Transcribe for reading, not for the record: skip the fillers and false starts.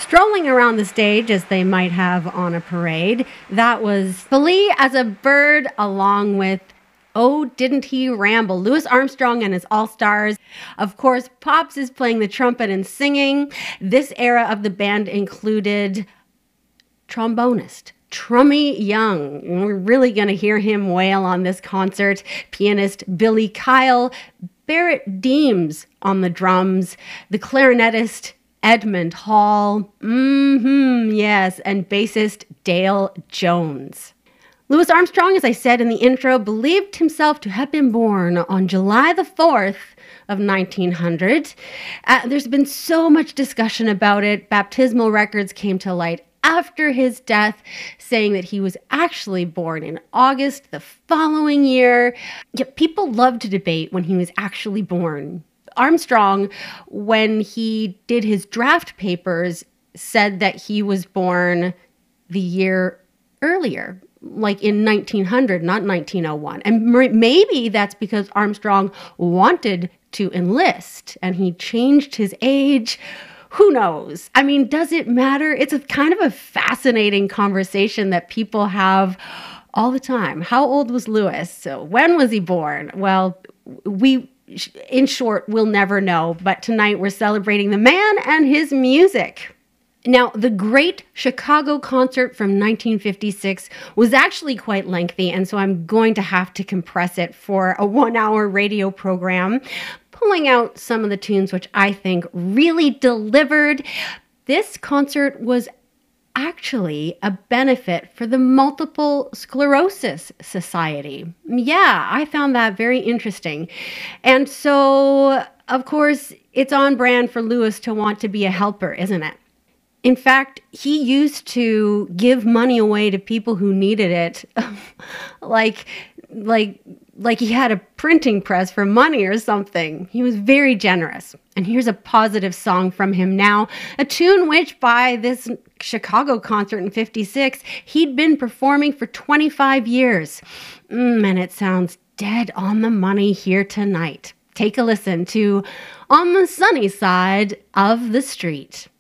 strolling around the stage as they might have on a parade. That was Flee as a Bird, along with Oh, Didn't He Ramble? Louis Armstrong and his All-Stars. Of course, Pops is playing the trumpet and singing. This era of the band included trombonist Trummy Young. We're really going to hear him wail on this concert. Pianist Billy Kyle, Barrett Deems on the drums, the clarinetist Edmund Hall, yes, and bassist Dale Jones. Louis Armstrong, as I said in the intro, believed himself to have been born on July the 4th of 1900. There's been so much discussion about it. Baptismal records came to light after his death, saying that he was actually born in August the following year. Yet people love to debate when he was actually born. Armstrong, when he did his draft papers, said that he was born the year earlier, like in 1900, not 1901. And maybe that's because Armstrong wanted to enlist and he changed his age. Who knows? I mean, does it matter? It's a kind of a fascinating conversation that people have all the time. How old was Louis? So when was he born? Well, in short, we'll never know. But tonight we're celebrating the man and his music. Now, the Great Chicago Concert from 1956 was actually quite lengthy, and so I'm going to have to compress it for a 1-hour radio program, pulling out some of the tunes which I think really delivered. This concert was actually a benefit for the Multiple Sclerosis Society. Yeah, I found that very interesting. And so, of course, it's on brand for Louis to want to be a helper, isn't it? In fact, he used to give money away to people who needed it, like he had a printing press for money or something. He was very generous. And here's a positive song from him now, a tune which by this Chicago concert in 56, he'd been performing for 25 years. And it sounds dead on the money here tonight. Take a listen to On the Sunny Side of the Street.